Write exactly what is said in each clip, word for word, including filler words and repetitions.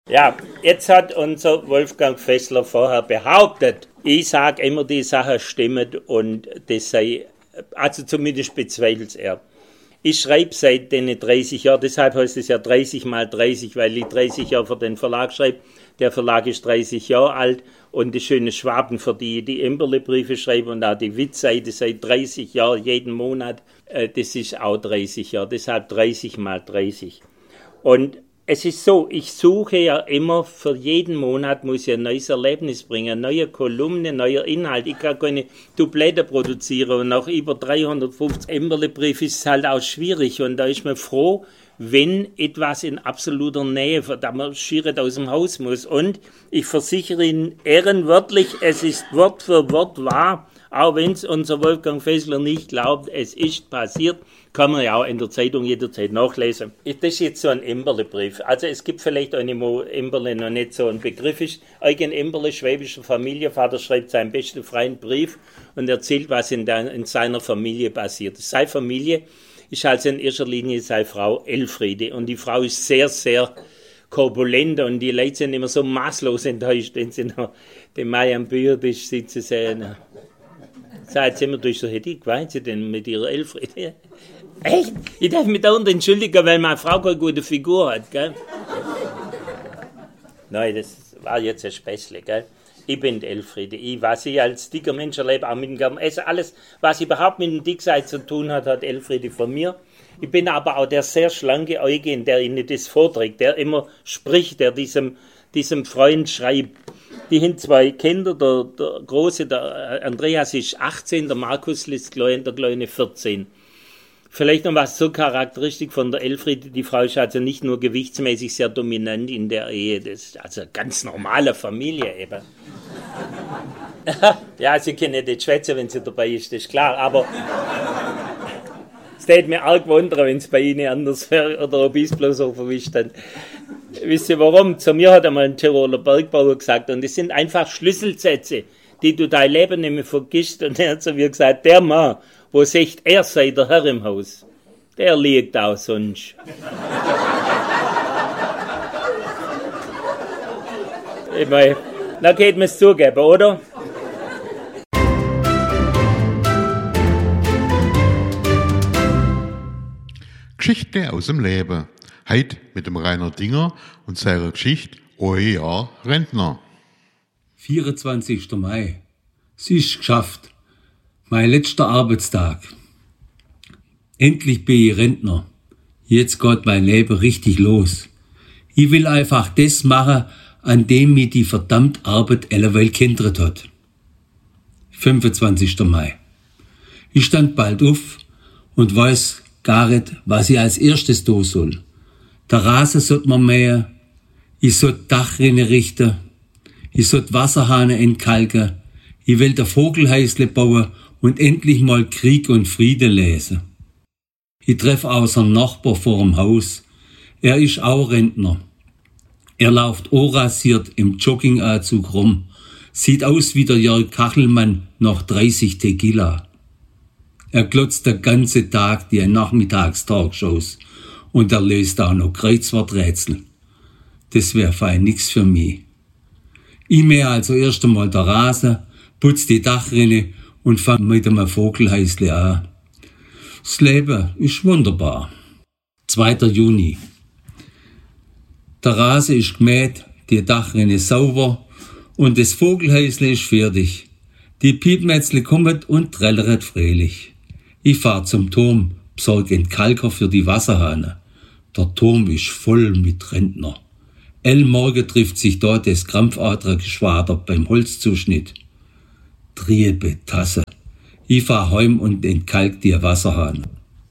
Ja, jetzt hat unser Wolfgang Fessler vorher behauptet, ich sage immer, die Sache stimmt und das sei, also zumindest bezweifelt er. Ich schreibe seit den dreißig Jahren, deshalb heißt es ja dreißig mal dreißig, weil ich dreißig Jahre für den Verlag schreibe. Der Verlag ist dreißig Jahre alt und die schöne Schwaben, für die die Imberle-Briefe schreiben und auch die Witzseite seit dreißig Jahren, jeden Monat, äh, das ist auch dreißig Jahre, deshalb dreißig mal dreißig. Und es ist so, ich suche ja immer, für jeden Monat muss ich ein neues Erlebnis bringen, neue Kolumne, neuer Inhalt. Ich kann keine Doublette produzieren und nach über dreihundertfünfzig Imberle-Briefe ist es halt auch schwierig und da ist man froh, wenn etwas in absoluter Nähe, da man schier aus dem Haus muss. Und ich versichere Ihnen ehrenwörtlich, es ist Wort für Wort wahr, auch wenn es unser Wolfgang Fessler nicht glaubt, es ist passiert, kann man ja auch in der Zeitung jederzeit nachlesen. Das ist jetzt so ein Imberle-Brief. Also es gibt vielleicht eine, wo Imberle noch nicht so ein Begriff ist. Eugen Imberle, schwäbischer Familienvater, schreibt seinen besten freien Brief und erzählt, was in, der, in seiner Familie passiert. Seine Familie ist also in erster Linie seine Frau Elfriede und die Frau ist sehr, sehr korpulent und die Leute sind immer so maßlos enttäuscht, wenn sie noch den Mai am Büchertisch sitzen sehen. Sagt sie immer durch so, hätte ich geweint sie denn mit ihrer Elfriede? Echt? Ich darf mich da unten entschuldigen, weil meine Frau keine gute Figur hat, gell? Nein, das war jetzt ein Späßle, gell? Ich bin die Elfriede. Ich, was ich als dicker Mensch erlebe, auch mit dem Garten Essen, alles, was überhaupt mit dem Dicksein zu tun hat, hat Elfriede von mir. Ich bin aber auch der sehr schlanke Eugen, der Ihnen das vorträgt, der immer spricht, der diesem, diesem Freund schreibt. Die haben zwei Kinder, der, der Große, der Andreas ist achtzehn, der Markus ist klein, der Kleine vierzehn. Vielleicht noch was so charakteristisch von der Elfriede, die Frau ist also nicht nur gewichtsmäßig sehr dominant in der Ehe, das ist also eine ganz normale Familie eben. Ja, sie können nicht schwätzen, wenn sie dabei ist, das ist klar, aber es würde mir arg wundern, wenn es bei Ihnen anders wäre oder ob ich es bloß so verwischt habe. Wisst ihr warum? Zu mir hat einmal ein Tiroler Bergbauer gesagt, und das sind einfach Schlüsselsätze, die du dein Leben nicht mehr vergisst, und er hat zu mir gesagt, der Mann, wo sagt, er sei der Herr im Haus, der liegt auch sonst. Ich meine, da geht man es zugeben, oder? Geschichte aus dem Leben. Heute mit dem Rainer Dinger und seiner Geschichte Euer Jahr Rentner. vierundzwanzigster Mai. Es ist geschafft. Mein letzter Arbeitstag. Endlich bin ich Rentner. Jetzt geht mein Leben richtig los. Ich will einfach das machen, an dem mich die verdammt Arbeit alleweil gehindert hat. fünfundzwanzigster Mai. Ich stand bald auf und weiß gar nicht, was ich als erstes tun soll. Der Rasen sollte man mähen, ich sollte Dachrinne richten, ich sollte Wasserhahne entkalken, ich will der Vogelhäusle bauen und endlich mal Krieg und Friede lesen. Ich treffe außer Nachbar vor dem Haus. Er ist auch Rentner. Er läuft unrasiert im Jogginganzug rum, sieht aus wie der Jörg Kachelmann nach dreißig Tequila. Er glotzt den ganzen Tag die Nachmittagstalkshows und er löst auch noch Kreuzworträtsel. Das wäre fein nix für mich. Ich mähe also erst einmal der Rasen, putz die Dachrinne und fang mit einem Vogelhäusle an. Das Leben ist wunderbar. zweiter Juni. Der Rasen ist gemäht, die Dachrinne sauber und das Vogelhäusle ist fertig. Die Piepmätzle kommen und trällert fröhlich. Ich fahr zum Turm, besorge Entkalker für die Wasserhahne. Der Turm ist voll mit Rentner. El Morgen trifft sich dort das Krampfadlergeschwader beim Holzzuschnitt. Triebe Tasse. Ich fahr heim und entkalk die Wasserhahn.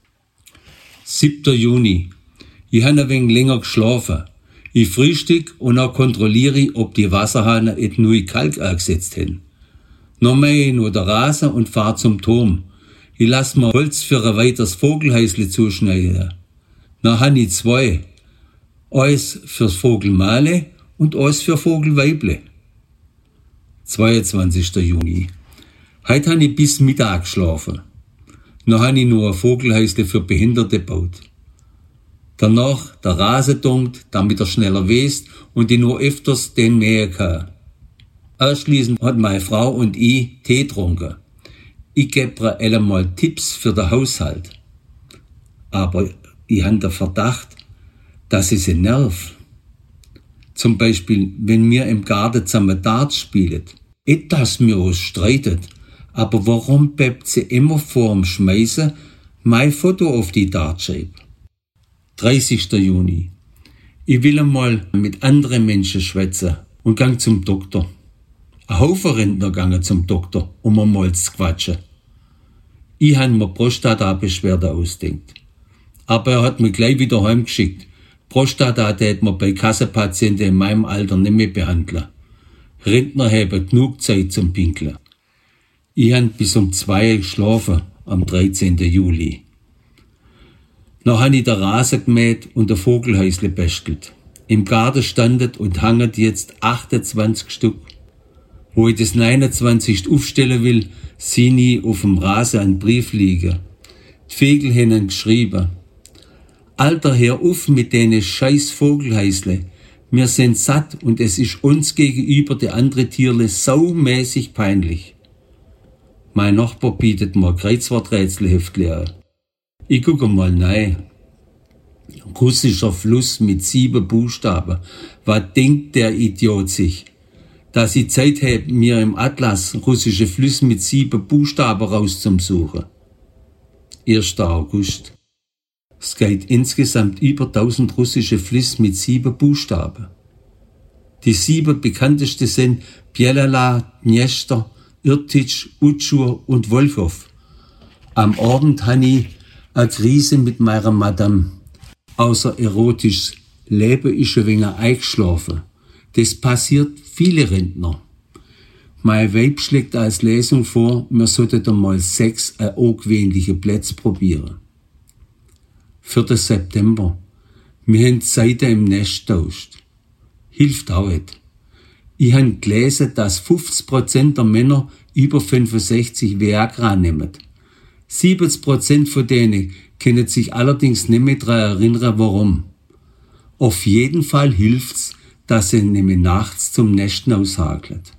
siebter Juni. Ich habe ein wenig länger geschlafen. Ich frühstück und auch kontrolliere, ob die Wasserhahn et neu Kalk angesetzt haben. Noch mähe ich nur der Rasen und fahr zum Turm. Ich lass mir Holz für ein weiteres Vogelhäusle zuschneiden. Dann han ich zwei. Eins fürs Vogelmale und eins für Vogelweible. zweiundzwanzigster Juni. Heute habe ich bis Mittag geschlafen. Dann habe ich nur ein Vogelhäusle für Behinderte gebaut. Danach der Rasen dunkt, damit er schneller wächst und ich nur öfters den mähen kann. Anschließend hat meine Frau und ich Tee getrunken. Ich gebe ihr einmal Tipps für den Haushalt. Aber ich habe den Verdacht, dass ich sie nerv. Zum Beispiel, wenn wir im Garten zusammen Darts spielen. Nicht, dass wir uns streiten, aber warum bleibt sie immer vorm Schmeißen mein Foto auf die Dartscheibe? dreißigster Juni. Ich will einmal mit anderen Menschen schwätzen und gang zum Doktor. Ein Haufen Rentner gangen zum Doktor, um einmal zu quatschen. Ich habe mir Prostata-Beschwerde ausdenkt. Aber er hat mich gleich wieder heimgeschickt. Prostata tät man bei Kassenpatienten in meinem Alter nicht mehr behandeln. Rentner haben genug Zeit zum Pinkeln. Ich habe bis um zwei geschlafen am dreizehnten Juli. Noch habe ich den Rasen gemäht und der Vogelhäusle bästelt. Im Garten standet und hanget jetzt achtundzwanzig Stück. Wo ich das neunundzwanzigste aufstellen will, sehe ich auf dem Rasen einen Brief liegen. Die Vögel haben geschrieben: Alter, hör auf mit denen scheiß Vogelhäusle. Wir sind satt und es ist uns gegenüber die andere Tierle saumäßig peinlich. Mein Nachbar bietet mir Kreuzworträtselheftli an. Ich gucke mal rein. Russischer Fluss mit sieben Buchstaben. Was denkt der Idiot sich? Dass ich Zeit habe, mir im Atlas russische Flüsse mit sieben Buchstaben rauszusuchen. erster August. Es geht insgesamt über tausend russische Flüsse mit sieben Buchstaben. Die sieben bekanntesten sind Bielala, Dniester, Irtitsch, Utschur und Wolchow. Am Abend habe ich eine Krise mit meiner Madame. Außer erotisch Leben ist ein wenig eingeschlafen. Das passiert viele Rentner. Mein Weib schlägt als Lesung vor, wir sollten einmal sechs ungewöhnliche Plätze probieren. vierter September. Wir haben die Seite im Nest getauscht. Hilft auch nicht. Ich habe gelesen, dass fünfzig Prozent der Männer über fünfundsechzig Viagra nehmen. siebzig Prozent von denen können sich allerdings nicht mehr daran erinnern, warum. Auf jeden Fall hilft's, dass sie nämlich nachts zum Nesten aushakelt.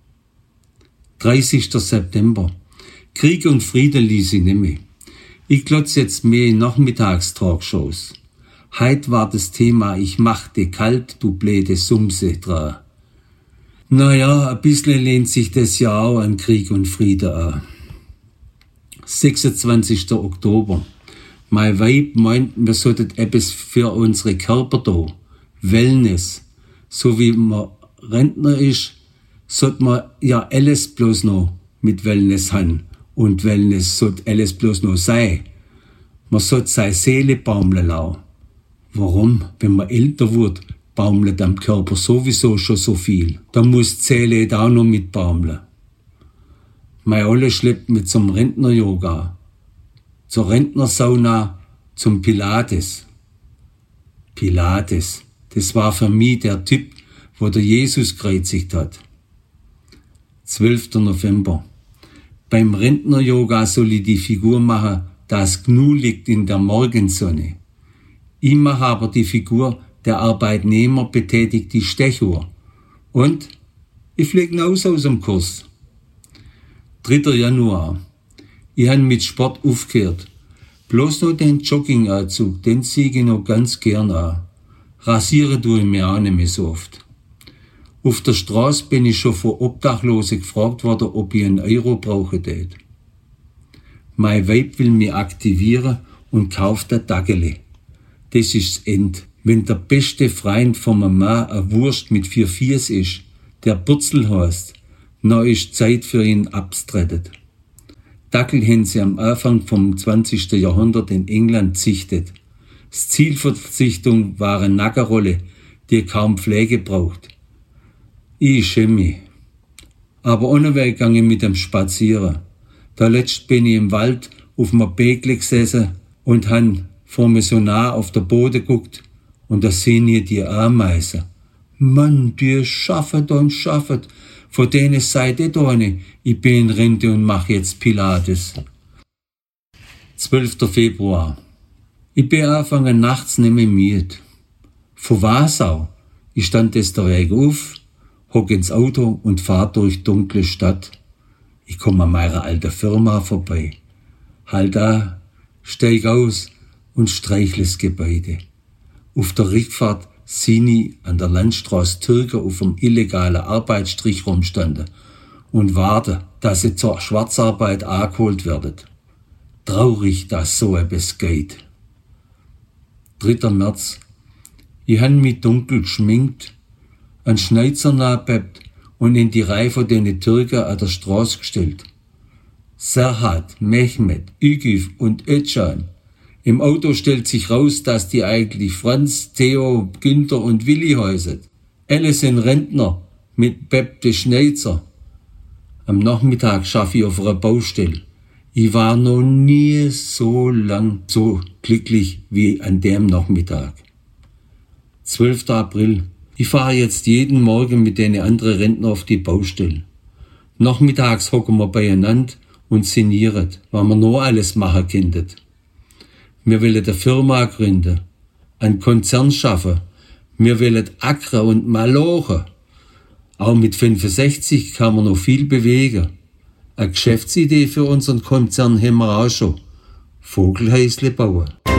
dreißigster September. Krieg und Frieden ließ ich nicht mehr. Ich glotz jetzt mehr in Nachmittagstalkshows. Heut war das Thema, ich mach dich kalt, du bläde Sumse dran. Naja, ein bisschen lehnt sich das ja auch an Krieg und Frieden an. sechsundzwanzigster Oktober. Mein Weib meint, wir sollten etwas für unsere Körper da. Wellness. So wie man Rentner ist, sollte man ja alles bloß noch mit Wellness haben. Und Wellness sollte alles bloß noch sein. Man sollte seine Seele baumeln lassen. Warum? Wenn man älter wird, baumelt am Körper sowieso schon so viel. Da muss die Seele auch noch mit baumeln. Mein Olle schleppt mit zum Rentner-Yoga, zur Rentnersauna, zum Pilates. Pilates, das war für mich der Typ, wo der Jesus gekreuzigt hat. zwölfter November. Beim Rentner-Yoga soll ich die Figur machen, das Gnu liegt in der Morgensonne. Ich mache aber die Figur, der Arbeitnehmer betätigt die Stechuhr. Und ich fliege raus aus dem Kurs. dritter Januar. Ich habe mit Sport aufgehört. Bloß noch den Jogginganzug, den ziehe ich noch ganz gern an. Rasieren tue ich mir auch nicht mehr so oft. Auf der Straße bin ich schon von Obdachlosen gefragt worden, ob ich einen Euro brauchen tät. Mein Weib will mich aktivieren und kauft ein Daggele. Das ist das End. Wenn der beste Freund von meinem Mann ein Wurst mit vier Viers ist, der Bürzel heißt, dann ist Zeit für ihn abstrettet. Dackel haben sie am Anfang vom zwanzigsten Jahrhundert in England züchtet. Das Ziel für die Züchtung war eine Nackerrolle, die kaum Pflege braucht. Ich schäme mich. Aber ohne Weg gang ich mit dem Spazieren. Da letzt bin ich im Wald auf einem Begle gesessen und han vor mir so nah auf der Boden guckt und da sehen ich die Ameisen. Mann, die schaffet und schaffet. Von denen seid ihr da nicht. Ich bin in Rente und mach jetzt Pilates. zwölfter Februar. Ich bin angefangen nachts nicht mehr müde. Von Wasau, ich stand des der Weg auf, hock ins Auto und fahr durch dunkle Stadt. Ich komm an meiner alten Firma vorbei. Halt da, steig aus und streichle das Gebäude. Auf der Rückfahrt seh ich an der Landstraße Türken auf dem illegalen Arbeitsstrich rumstanden und warte, dass sie zur Schwarzarbeit angeholt werden. Traurig, dass so etwas geht. dritter März. Ich han mich dunkel geschminkt, an Schneizer nachbebt und in die Reihe von den Türken an der Straße gestellt. Serhat, Mehmet, Ügüf und Özcan. Im Auto stellt sich raus, dass die eigentlich Franz, Theo, Günther und Willi heißen. Alle sind Rentner mit Bepp de Schneizer. Am Nachmittag schaffe ich auf einer Baustelle. Ich war noch nie so lang so glücklich wie an dem Nachmittag. zwölfter April. Ich fahre jetzt jeden Morgen mit den anderen Rentner auf die Baustelle. Nachmittags hocken wir beieinander und sinnieren, was wir noch alles machen können. Wir wollen eine Firma gründen, einen Konzern schaffen. Wir wollen ackern und malochen. Auch mit fünfundsechzig kann man noch viel bewegen. Eine Geschäftsidee für unseren Konzern haben wir auch schon. Vogelhäusle bauen.